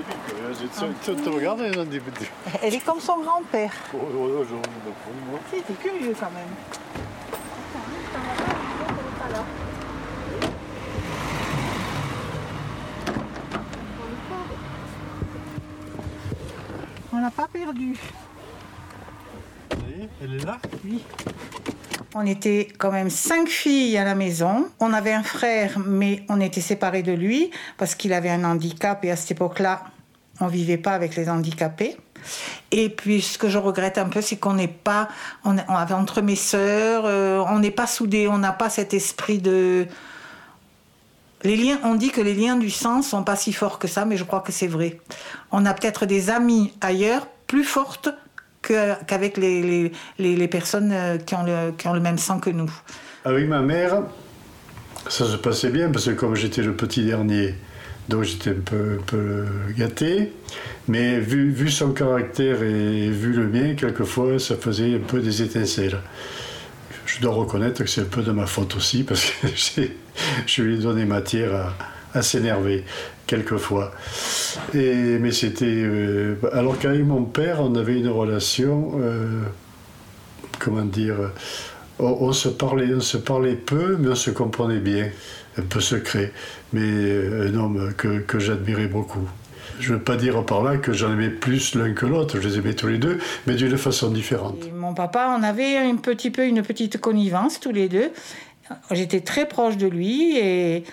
Tu te regardes, Elle est comme son grand-père. C'est curieux quand même. On n'a pas perdu. Elle est là? Oui. On était quand même 5 filles à la maison. On avait un frère, mais on était séparés de lui parce qu'il avait un handicap et à cette époque-là, on ne vivait pas avec les handicapés. Et puis, ce que je regrette un peu, c'est qu'on n'est pas... On avait entre mes sœurs, on n'est pas soudés, on n'a pas cet esprit de... Les liens, on dit que les liens du sang ne sont pas si forts que ça, mais je crois que c'est vrai. On a peut-être des amis ailleurs plus fortes qu'avec les personnes qui ont le même sang que nous. Avec ma mère, ça se passait bien, parce que comme j'étais le petit dernier, donc j'étais un peu gâté, mais vu son caractère et vu le mien, quelquefois ça faisait un peu des étincelles. Je dois reconnaître que c'est un peu de ma faute aussi, parce que je lui ai donné matière à s'énerver, quelquefois. Mais c'était... alors qu'avec mon père, on avait une relation... comment dire... On se parlait peu, mais on se comprenait bien. Un peu secret, mais un homme que j'admirais beaucoup. Je ne veux pas dire par là que j'en aimais plus l'un que l'autre, je les aimais tous les deux, mais d'une façon différente. Et mon papa, on avait une petite connivence tous les deux. J'étais très proche de lui et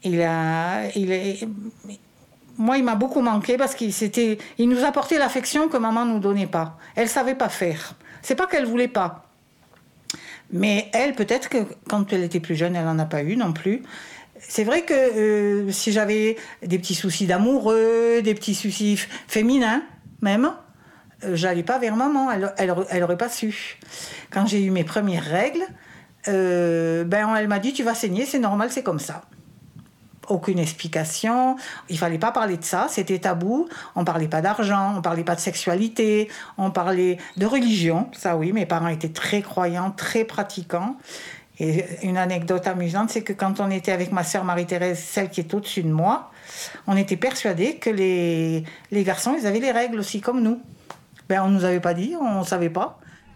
moi, il m'a beaucoup manqué parce il nous apportait l'affection que maman ne nous donnait pas. Elle ne savait pas faire. C'est pas qu'elle ne voulait pas. Mais elle, peut-être que quand elle était plus jeune, elle n'en a pas eu non plus. C'est vrai que si j'avais des petits soucis d'amoureux, des petits soucis féminins même, j'allais pas vers maman, elle aurait pas su. Quand j'ai eu mes premières règles, elle m'a dit tu vas saigner, c'est normal, c'est comme ça. Aucune explication, il fallait pas parler de ça, c'était tabou, on parlait pas d'argent, on parlait pas de sexualité, on parlait de religion, ça oui, mes parents étaient très croyants, très pratiquants. Et une anecdote amusante, c'est que quand on était avec ma sœur Marie-Thérèse, celle qui est au-dessus de moi, on était persuadés que les garçons, ils avaient les règles aussi comme nous. On nous avait pas dit, on savait pas.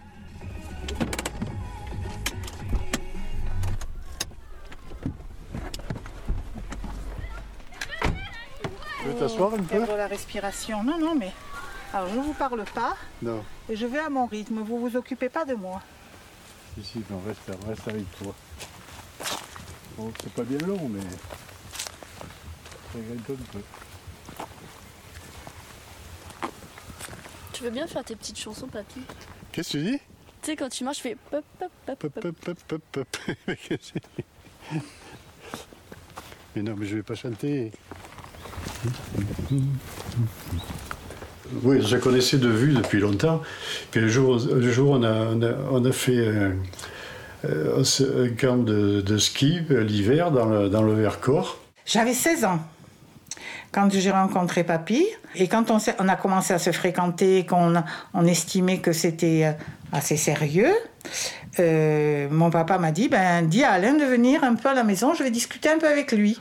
Tu veux t'asseoir un peu? Perdre la respiration. Non, mais... Alors, je ne vous parle pas. Non. Et je vais à mon rythme. Vous vous occupez pas de moi. Si, on reste avec toi. Bon, c'est pas bien long, mais... Ça gagne un peu. Tu veux bien faire tes petites chansons, papy? Qu'est-ce que tu dis? Tu sais, quand tu marches, je fais pop, pop, pop, pop, pop, pop, pop, pop, pop. Mais non, mais je vais pas chanter. Oui, je connaissais de vue depuis longtemps. Puis un jour on a fait un camp de ski l'hiver dans le Vercors. J'avais 16 ans quand j'ai rencontré papy. Et quand on a commencé à se fréquenter, qu'on estimait que c'était assez sérieux, mon papa m'a dit, dis à Alain de venir un peu à la maison, je vais discuter un peu avec lui.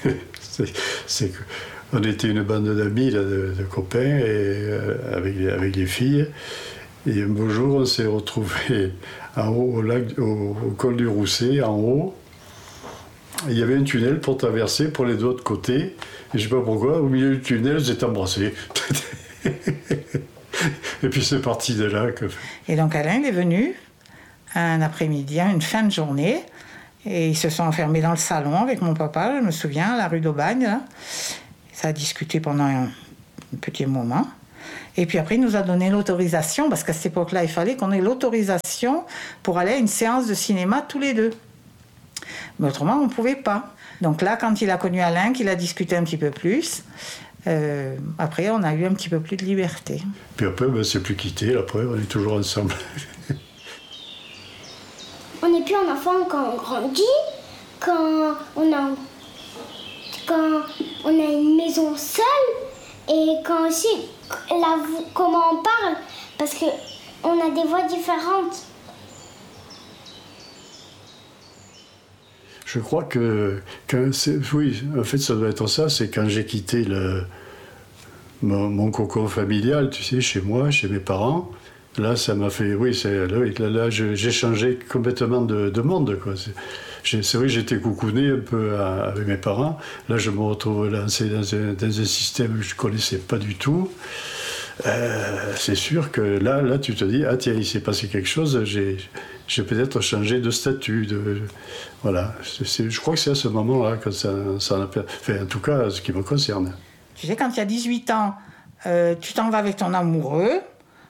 On était une bande d'amis, de copains, et, avec les filles. Et un beau jour, on s'est retrouvés en haut, au col du Rousset, en haut. Et il y avait un tunnel pour traverser pour les deux autres côtés. Et je ne sais pas pourquoi, au milieu du tunnel, ils étaient embrassés. Et puis c'est parti de là. Et donc Alain est venu un après-midi, une fin de journée. Et ils se sont enfermés dans le salon avec mon papa, je me souviens, à la rue d'Aubagne. Là. Ça a discuté pendant un petit moment. Et puis après, il nous a donné l'autorisation, parce qu'à cette époque-là, il fallait qu'on ait l'autorisation pour aller à une séance de cinéma tous les deux. Mais autrement, on ne pouvait pas. Donc là, quand il a connu Alain, qu'il a discuté un petit peu plus, après, on a eu un petit peu plus de liberté. Puis après, on ne s'est plus quitté, après, on est toujours ensemble. On n'est plus un enfant quand on grandit, quand on a une maison seule, et quand aussi, comment on parle, parce qu'on a des voix différentes. Je crois que oui, en fait, ça doit être ça, c'est quand j'ai quitté mon cocon familial, tu sais, chez moi, chez mes parents. Là, ça m'a fait... Oui, là j'ai changé complètement de monde, quoi. C'est vrai que j'étais coucouné un peu avec mes parents. Là, je me retrouve lancé dans un système que je ne connaissais pas du tout. C'est sûr que là, tu te dis, ah tiens, il s'est passé quelque chose, j'ai peut-être changé de statut. Voilà. Je crois que c'est à ce moment-là que ça en a... Enfin, en tout cas, ce qui me concerne. Tu sais, quand tu as 18 ans, tu t'en vas avec ton amoureux.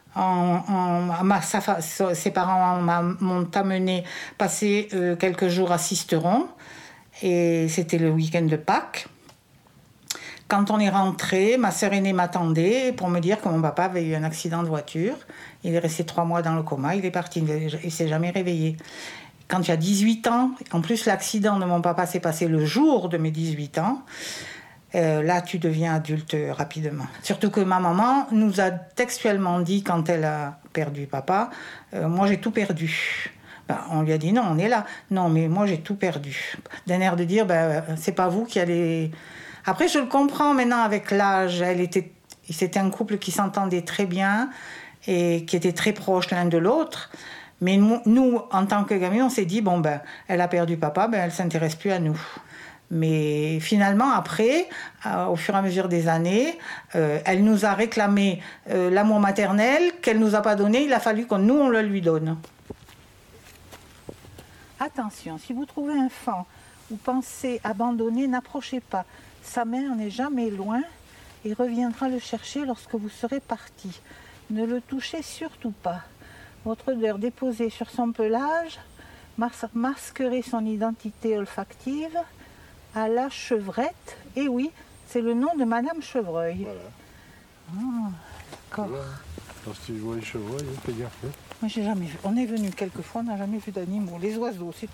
Ses parents m'ont amené passer quelques jours à Sisteron. Et c'était le week-end de Pâques. Quand on est rentré, ma sœur aînée m'attendait pour me dire que mon papa avait eu un accident de voiture. Il est resté 3 mois dans le coma, il est parti, il ne s'est jamais réveillé. Quand tu as 18 ans, en plus l'accident de mon papa s'est passé le jour de mes 18 ans, là tu deviens adulte rapidement. Surtout que ma maman nous a textuellement dit quand elle a perdu papa, moi j'ai tout perdu. On lui a dit non, on est là. Non, mais moi j'ai tout perdu. D'un air de dire, c'est pas vous qui allez... Après, je le comprends maintenant avec l'âge. C'était un couple qui s'entendait très bien et qui était très proches l'un de l'autre. Mais nous, en tant que gamins, on s'est dit, elle a perdu papa, elle ne s'intéresse plus à nous. Mais finalement, après, au fur et à mesure des années, elle nous a réclamé l'amour maternel qu'elle ne nous a pas donné. Il a fallu que nous, on le lui donne. Attention, si vous trouvez un fan ou pensez abandonner, n'approchez pas. Sa mère n'est jamais loin et reviendra le chercher lorsque vous serez parti. Ne le touchez surtout pas. Votre odeur déposée sur son pelage masquerait son identité olfactive à la chevrette. Et oui, c'est le nom de Madame Chevreuil. Voilà. Ah, d'accord. Voilà. Alors, si tu vois les chevreuils, fais gaffe. Moi, j'ai jamais vu. On est venu quelques fois, on n'a jamais vu d'animaux. Les oiseaux, c'est tout.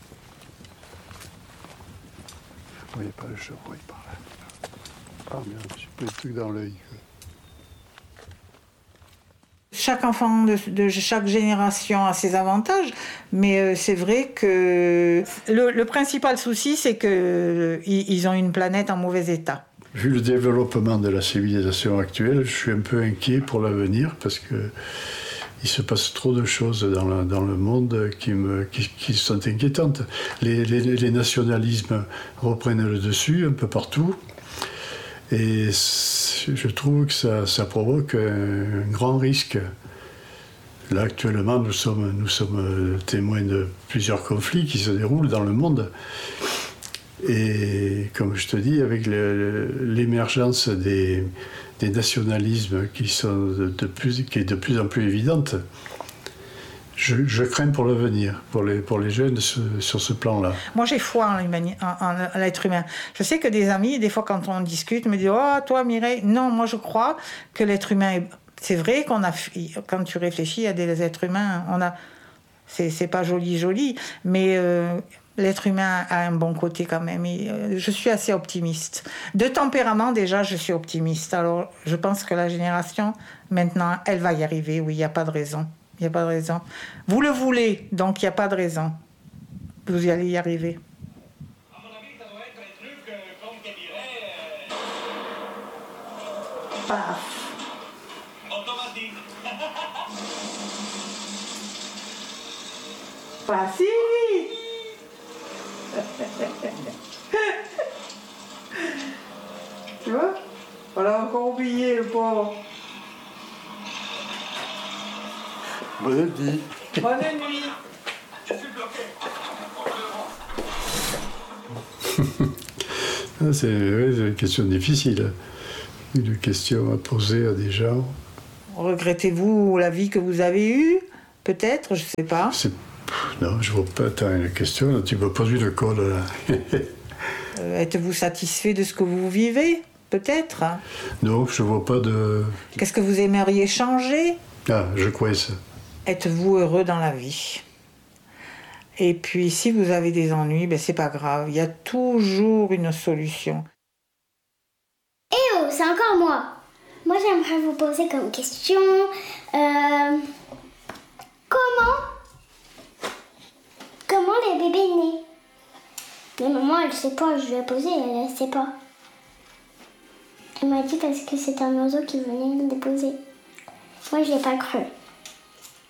Il n'y a pas le chevreuil par là. Ah merde, j'ai pris le truc dans l'œil. Chaque enfant de chaque génération a ses avantages, mais c'est vrai que le principal souci, c'est qu'ils ont une planète en mauvais état. Vu le développement de la civilisation actuelle, je suis un peu inquiet pour l'avenir parce que il se passe trop de choses dans le monde qui sont inquiétantes. Les nationalismes reprennent le dessus un peu partout. Et je trouve que ça provoque un grand risque. Là, actuellement, nous sommes témoins de plusieurs conflits qui se déroulent dans le monde. Et comme je te dis, avec l'émergence des nationalismes qui est de plus en plus évidente, je crains pour l'avenir, pour les jeunes sur ce plan-là. Moi, j'ai foi en l'être humain. Je sais que des amis, des fois, quand on discute, me disent « Oh, toi, Mireille !» Non, moi, je crois que l'être humain... C'est vrai quand tu réfléchis, il y a des êtres humains, c'est pas joli, mais l'être humain a un bon côté quand même. Et, je suis assez optimiste. De tempérament, déjà, je suis optimiste. Alors, je pense que la génération, maintenant, elle va y arriver. Oui, il n'y a pas de raison. Il n'y a pas de raison. Vous le voulez, donc il n'y a pas de raison. Vous y allez y arriver. À mon avis, ça doit être un truc, comme je dirais... automatique. Facile. Tu vois? On l'a encore oublié, le pauvre. Bonne nuit. Bonne nuit. Je suis bloqué. C'est une question difficile. Une question à poser à des gens. Regrettez-vous la vie que vous avez eue? Peut-être, je ne sais pas. Non, je ne vois pas. T'as une question, tu me poses une colle là. Êtes-vous satisfait de ce que vous vivez? Peut-être. Non, je ne vois pas de... Qu'est-ce que vous aimeriez changer? Ah, je crois ça. Êtes-vous heureux dans la vie? Et puis, si vous avez des ennuis, c'est pas grave. Il y a toujours une solution. Eh oh, c'est encore moi. Moi, j'aimerais vous poser comme question... Comment les bébés naissent? Mais maman, elle sait pas, je lui ai posé, elle sait pas. Elle m'a dit parce que c'était un oiseau qui venait le déposer. Moi, je l'ai pas cru.